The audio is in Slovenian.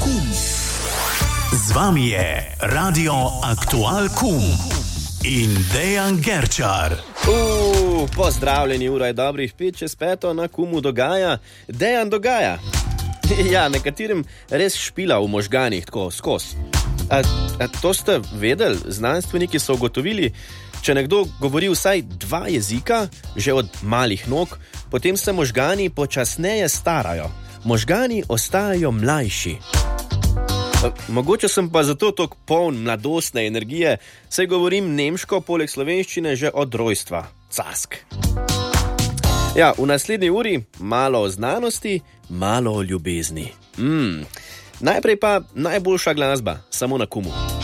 KUM. Z vami je Radio Aktual KUM in Dejan Gerčar. Pozdravljeni, ura je dobrih 5:05 na KUM-u dogaja. Dejan dogaja. Ja, nekaterim res špila v možganih tako skozi. A to ste vedeli? Znanstveniki so ugotovili, če nekdo govori vsaj 2 jezika, že od malih nog, potem se možgani počasneje starajo. Možgani ostajajo mlajši. Mogoče sem pa zato tako poln mladostne energije, saj govorim nemško poleg slovenščine že od rojstva. Cask. Ja, v naslednji uri malo o znanosti, malo o ljubezni. Najprej pa najboljša glasba, samo na KUM-u.